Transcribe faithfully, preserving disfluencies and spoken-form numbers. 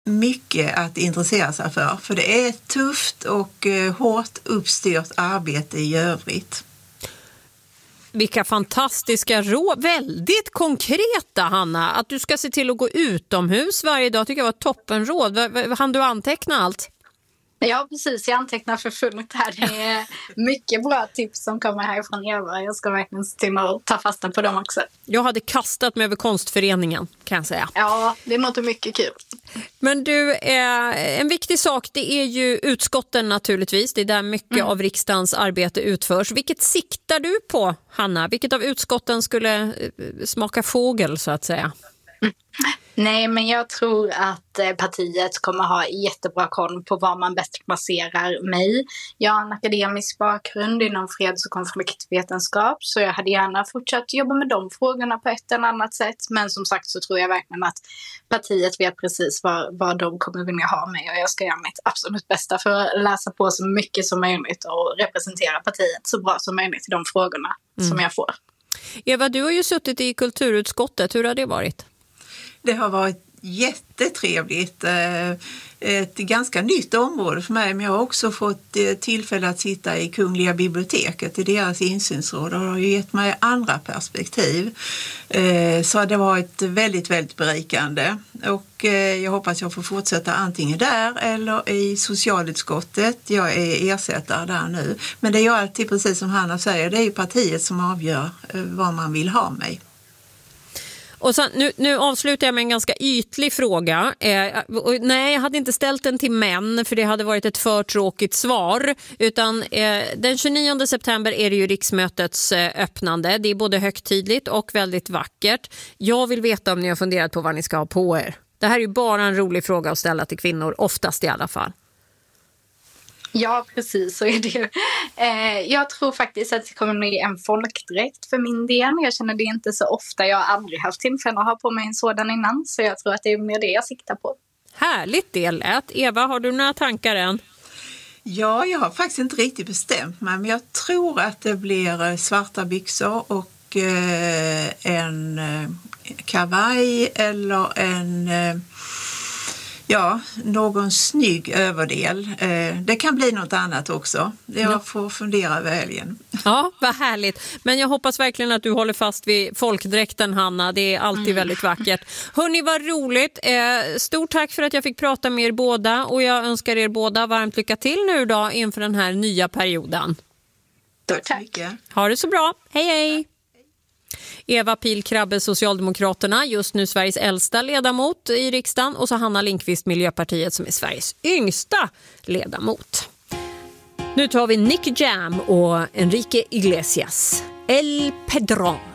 mycket att intressera sig för. För det är ett tufft och eh, hårt uppstyrt arbete i övrigt. Vilka fantastiska råd. Väldigt konkreta, Hanna. Att du ska se till att gå utomhus varje dag tycker jag var ett toppenråd. Hann du anteckna allt? Ja, precis. Jag antecknar för fullt här. Det är mycket bra tips som kommer härifrån Eva. Jag ska verkligen se till att ta fasta på dem också. Jag hade kastat mig över konstföreningen, kan jag säga. Ja, det låter mycket kul. Men du, eh, en viktig sak, det är ju utskotten naturligtvis. Det är där mycket mm. av riksdagens arbete utförs. Vilket siktar du på, Hanna? Vilket av utskotten skulle eh, smaka fågel, så att säga? Mm. Nej, men jag tror att partiet kommer ha jättebra koll på var man bäst placerar mig. Jag har en akademisk bakgrund inom freds- och konfliktvetenskap, så jag hade gärna fortsatt jobba med de frågorna på ett eller annat sätt. Men som sagt så tror jag verkligen att partiet vet precis vad, vad de kommer vilja ha mig, och jag ska göra mitt absolut bästa för att läsa på så mycket som möjligt och representera partiet så bra som möjligt i de frågorna mm. som jag får. Eva, du har ju suttit i kulturutskottet. Hur har det varit? Det har varit jättetrevligt. Ett ganska nytt område för mig, men jag har också fått tillfälle att sitta i Kungliga biblioteket i deras insynsråd, och det har ju gett mig andra perspektiv. Så det har varit väldigt, väldigt berikande, och jag hoppas jag får fortsätta antingen där eller i socialutskottet. Jag är ersättare där nu, men det är ju alltid, precis som Hanna säger, det är ju partiet som avgör vad man vill ha mig. Och så, nu, nu avslutar jag med en ganska ytlig fråga. Eh, och nej, jag hade inte ställt den till män, för det hade varit ett för tråkigt svar. Utan eh, den tjugonionde september är det ju riksmötets eh, öppnande. Det är både högtidligt och väldigt vackert. Jag vill veta om ni har funderat på vad ni ska ha på er. Det här är ju bara en rolig fråga att ställa till kvinnor, oftast i alla fall. Ja, precis, så är det ju. Eh, jag tror faktiskt att det kommer bli en folkdräkt för min del. Jag känner det inte så ofta. Jag har aldrig haft tillfälle att ha på mig en sådan innan, så jag tror att det är mer det jag siktar på. Härligt det lät. Eva, har du några tankar än? Ja, jag har faktiskt inte riktigt bestämt mig, men jag tror att det blir svarta byxor och eh, en eh, kavaj eller en... Eh, Ja, någon snygg överdel. Det kan bli något annat också. Jag får fundera över helgen. Ja, vad härligt. Men jag hoppas verkligen att du håller fast vid folkdräkten, Hanna. Det är alltid mm. väldigt vackert. Hörrni, vad roligt. Stort tack för att jag fick prata med er båda. Och jag önskar er båda varmt lycka till nu då inför den här nya perioden. Tack så mycket. Ha det så bra. Hej, hej. Eva Pihl Krabbe, Socialdemokraterna, just nu Sveriges äldsta ledamot i riksdagen, och så Hanna Lindqvist, Miljöpartiet, som är Sveriges yngsta ledamot. Nu tar vi Nick Jam och Enrique Iglesias, El Pedrón.